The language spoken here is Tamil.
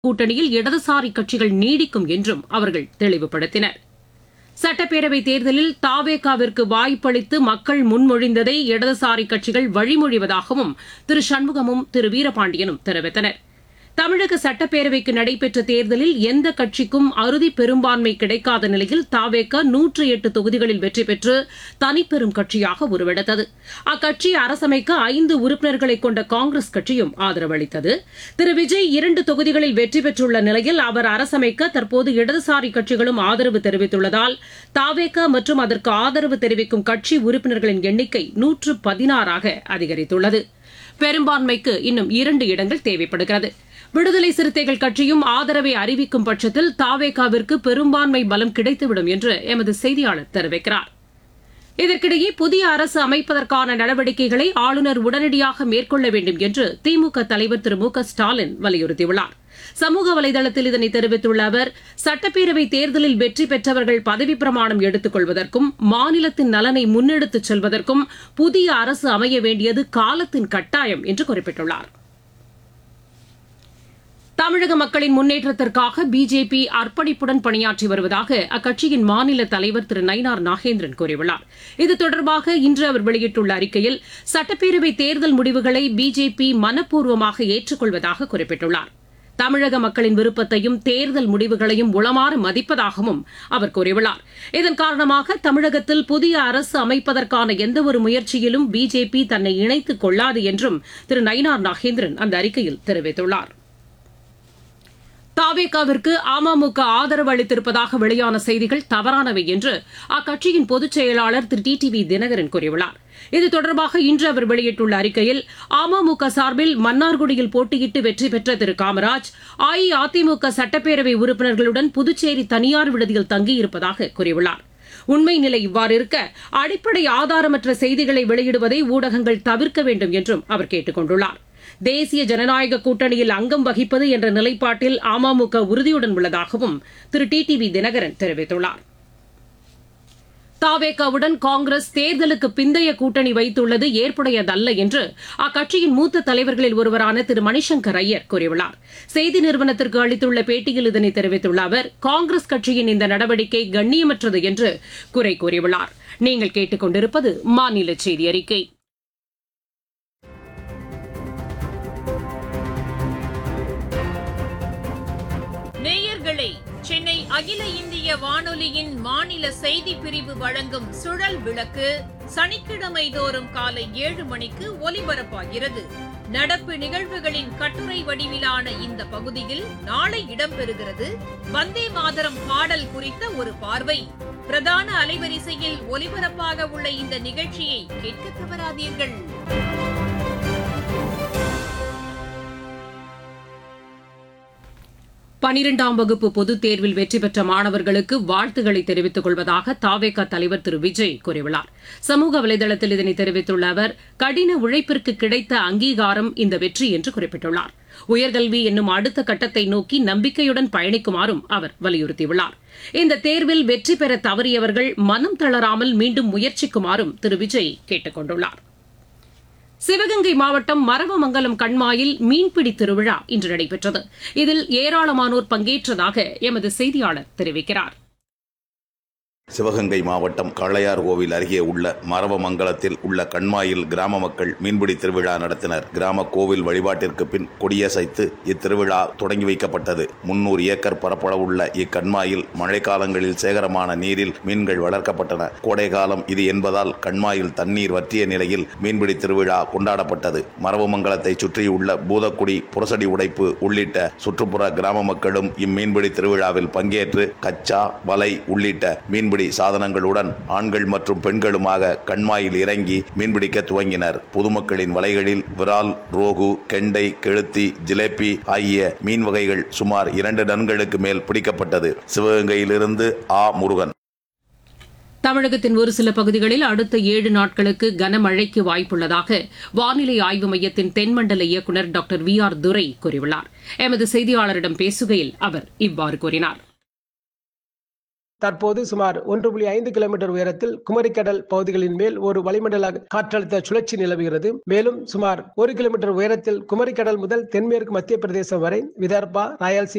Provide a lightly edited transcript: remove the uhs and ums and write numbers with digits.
கூட்டணியில் இடதுசாரி கட்சிகள் நீடிக்கும் என்றும் அவர்கள் தெளிவுபடுத்தினர். சட்டப்பேரவைத் தேர்தலில் தாவேகாவிற்கு வாய்ப்பளித்து மக்கள் முன்மொழிந்ததை இடதுசாரி கட்சிகள் வழிமொழிவதாகவும் திரு சண்முகமும் திரு வீரபாண்டியனும் தெரிவித்தனர். தமிழக சட்டப்பேரவைக்கு நடைபெற்ற தேர்தலில் எந்த கட்சிக்கும் அறுதி பெரும்பான்மை கிடைக்காத நிலையில் தாவேகா 108 தொகுதிகளில் வெற்றி பெற்று தனிப்பெரும் கட்சியாக உருவெடுத்தது. அக்கட்சி அரசமைக்க 5 உறுப்பினர்களை கொண்ட காங்கிரஸ் கட்சியும் ஆதரவு அளித்தது. திரு விஜய் 2 தொகுதிகளில் வெற்றி பெற்றுள்ள நிலையில் அவர் அரசமைக்க தற்போது இடதுசாரி கட்சிகளும் ஆதரவு தெரிவித்துள்ளதால் தாவேகா மற்றும் அதற்கு ஆதரவு தெரிவிக்கும் கட்சி உறுப்பினர்களின் எண்ணிக்கை 116 அதிகரித்துள்ளது. பெரும்பான்மைக்கு இன்னும் 2 இடங்கள் தேவைப்படுகிறது. விடுதலை சிறுத்தைகள் கட்சியும் ஆதரவை அறிவிக்கும் பட்சத்தில் தாவேகாவிற்கு பெரும்பான்மை பலம் கிடைத்துவிடும் என்று எமது செய்தியாளர் தெரிவிக்கிறார். இதற்கிடையே புதிய அரசு அமைப்பதற்கான நடவடிக்கைகளை ஆளுநர் உடனடியாக மேற்கொள்ள வேண்டும் என்று திமுக தலைவர் திரு மு.க.ஸ்டாலின் வலியுறுத்தியுள்ளார். சமூக வலைதளத்தில் இதனை தெரிவித்துள்ள அவர், சட்டப்பேரவை தேர்தலில் வெற்றி பெற்றவர்கள் பதவிப் பிரமாணம் எடுத்துக் கொள்வதற்கும் மாநிலத்தின் நலனை முன்னெடுத்துச் செல்வதற்கும் புதிய அரசு அமைய வேண்டியது காலத்தின் கட்டாயம் என்று குறிப்பிட்டுள்ளார். தமிழக மக்களின் முன்னேற்றத்திற்காக பிஜேபி அர்ப்பணிப்புடன் பணியாற்றி வருவதாக அக்கட்சியின் மாநில தலைவர் திரு நயினார் நாகேந்திரன் கூறியுள்ளார். இது தொடர்பாக இன்று அவர் வெளியிட்டுள்ள அறிக்கையில், சட்டப்பேரவை தேர்தல் முடிவுகளை பிஜேபி மனப்பூர்வமாக ஏற்றுக்கொள்வதாக குறிப்பிட்டுள்ளார். தமிழக மக்களின் விருப்பத்தையும் தேர்தல் முடிவுகளையும் உளமாற மதிப்பதாகவும் அவர் கூறியுள்ளார். இதன் காரணமாக தமிழகத்தில் புதிய அரசு அமைப்பதற்கான எந்தவொரு முயற்சியிலும் பிஜேபி தன்னை இணைத்துக் கொள்ளாது என்றும் திரு நயினார் நாகேந்திரன் அந்த அறிக்கையில் தெரிவித்துள்ளார். தாவேகாவிற்கு அமமுக ஆதரவு அளித்திருப்பதாக வெளியான செய்திகள் தவறானவை என்று அக்கட்சியின் பொதுச் செயலாளர் திரு டிடிவி தினகரன் கூறியுள்ளார். இது தொடர்பாக இன்று அவர் வெளியிட்டுள்ள அறிக்கையில், அமமுக சார்பில் மன்னார்குடியில் போட்டியிட்டு வெற்றி பெற்ற திரு காமராஜ் அஇஅதிமுக சட்டப்பேரவை உறுப்பினர்களுடன் புதுச்சேரி தனியார் விடுதியில் தங்கியிருப்பதாக கூறியுள்ளார். உண்மை நிலை இவ்வாறு இருக்க அடிப்படை ஆதாரமற்ற செய்திகளை வெளியிடுவதை ஊடகங்கள் தவிர்க்க வேண்டும் என்றும் அவர் கேட்டுக் கொண்டுள்ளார். தேசிய ஜனநாயக கூட்டணியில் அங்கம் வகிப்பது என்ற நிலைப்பாட்டில் அமமுக உறுதியுடன் உள்ளதாகவும் திரு டிடிவி தினகரன் தெரிவித்துள்ளார். தாவேகாவுடன் காங்கிரஸ் தேர்தலுக்கு பிந்தைய கூட்டணி வைத்துள்ளது ஏற்புடையதல்ல என்று அக்கட்சியின் மூத்த தலைவர்களில் ஒருவரான திரு மணிசங்கர் ஐயர் கூறியுள்ளார். செய்தி நிறுவனத்திற்கு அளித்துள்ள பேட்டியில் இதனை தெரிவித்துள்ள அவர், காங்கிரஸ் கட்சியின் இந்த நடவடிக்கை கண்ணியமற்றது என்று குறை கூறியுள்ளார். நீங்கள் கேட்டுக் கொண்டிருப்பது மாநில செய்தி அறிக்கை. நேயர்களே, சென்னை அகில இந்திய வானொலியின் மாநில செய்தி பிரிவு வழங்கும் சுழல் விளக்கு சனிக்கிழமை தோறும் காலை 7 மணிக்கு ஒலிபரப்பாகிறது. நடப்பு நிகழ்வுகளின் கட்டுரை வடிவிலான இந்த பகுதியில் நாளை இடம்பெறுகிறது வந்தே மாதரம் பாடல் குறித்த ஒரு பார்வை. பிரதான அலைவரிசையில் ஒலிபரப்பாக உள்ள இந்த நிகழ்ச்சியை கேட்க தவறாதீர்கள். 12ஆம் வகுப்பு பொதுத் தேர்வில் வெற்றி பெற்ற மாணவர்களுக்கு வாழ்த்துக்களை தெரிவித்துக் கொள்வதாக தாவேகா தலைவர் திரு விஜய் கூறியுள்ளார். சமூக வலைதளத்தில் இதனை தெரிவித்துள்ள அவர், கடின உழைப்பிற்கு கிடைத்த அங்கீகாரம் இந்த வெற்றி என்று குறிப்பிட்டுள்ளார். உயர்கல்வி என்னும் அடுத்த கட்டத்தை நோக்கி நம்பிக்கையுடன் பயணிக்குமாறும் அவர் வலியுறுத்தியுள்ளார். இந்த தேர்வில் வெற்றி பெற தவறியவர்கள் மனம் தளராமல் மீண்டும் முயற்சிக்குமாறும் திரு விஜய் கேட்டுக் கொண்டுள்ளார். சிவகங்கை மாவட்டம் மரவமங்கலம் கண்மாயில் மீன்பிடி திருவிழா இன்று நடைபெற்றது. இதில் ஏராளமானோர் பங்கேற்றதாக எமது செய்தியாளர் தெரிவிக்கிறார். சிவகங்கை மாவட்டம் காளையார் கோவில் அருகே உள்ள மரவமங்கலத்தில் உள்ள கண்மாயில் கிராம மக்கள் மீன்பிடி திருவிழா நடத்தினர். கிராம கோவில் வழிபாட்டிற்கு பின் கொடியசைத்து இத்திருவிழா தொடங்கி வைக்கப்பட்டது. 300 ஏக்கர் பரப்பளவுள்ள இக்கண்மாயில் மழைக்காலங்களில் சேகரமான நீரில் மீன்கள் வளர்க்கப்பட்டன. கோடைகாலம் இது என்பதால் கண்மாயில் தண்ணீர் வற்றிய நிலையில் மீன்பிடி திருவிழா கொண்டாடப்பட்டது. மரவமங்கலத்தை சுற்றியுள்ள பூதக்குடி, புரசடி உடைப்பு உள்ளிட்ட சுற்றுப்புற கிராம மக்களும் இம்மீன்பிடி திருவிழாவில் பங்கேற்று கச்சா, வலை உள்ளிட்ட மீன்பிடி சாதனங்களுடன் ஆண்கள் மற்றும் பெண்களுமாக கண்மாயில் இறங்கி மீன்பிடிக்க துவங்கினர். பொதுமக்களின் வலைகளில் விரால், ரோகு, கெண்டை, கெளுத்தி, ஜிலேபி ஆகிய மீன் வகைகள் சுமார் 2 டன்களுக்கு மேல் பிடிக்கப்பட்டது. சிவகங்கையிலிருந்து ஆ. முருகன். தமிழகத்தின் ஒரு சில பகுதிகளில் அடுத்த 7 நாட்களுக்கு கனமழைக்கு வாய்ப்புள்ளதாக வானிலை ஆய்வு மையத்தின் தென்மண்டல இயக்குநர் டாக்டர் வி.ஆர். துரை கூறியுள்ளார். எமது செய்தியாளரிடம் பேசுகையில் அவர் இவ்வாறு கூறினார். தற்போது சுமார் 1.5 கிலோமீட்டர் உயரத்தில் குமரிக்கடல் பகுதிகளின் மேல் ஒரு வளிமண்டல காற்றழுத்த சுழற்சி நிலவுகிறது. மேலும் சுமார் 1 கிலோமீட்டர் உயரத்தில் குமரிக்கடல் முதல் தென்மேற்கு மத்திய பிரதேசம் வரை, விதர்பா, ராயல்சீமா